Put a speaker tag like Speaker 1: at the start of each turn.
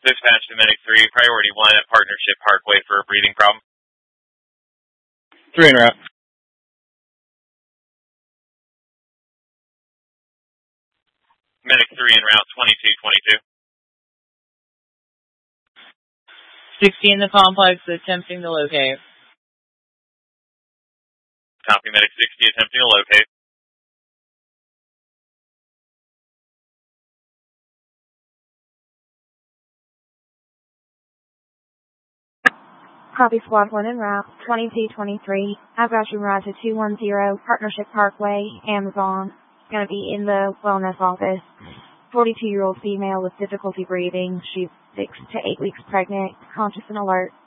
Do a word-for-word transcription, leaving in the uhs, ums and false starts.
Speaker 1: Dispatch to Medic three, priority one at Partnership Parkway for a breathing problem.
Speaker 2: three en route.
Speaker 1: Medic three en route, twenty-two twenty-two.
Speaker 3: sixty in the complex, attempting to locate.
Speaker 1: Copy, Medic sixty, attempting to locate.
Speaker 4: Copy, Squad one en route, twenty-two twenty-three. I've got you right to two one zero, Partnership Parkway, Amazon. Going to be in the wellness office. forty-two-year-old female with difficulty breathing. She's six to eight weeks pregnant, conscious and alert.